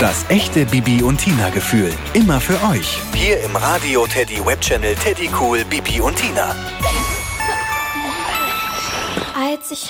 Das echte Bibi und Tina Gefühl. Immer für euch. Hier im Radio Teddy Webchannel Teddy Cool Bibi und Tina. Als ich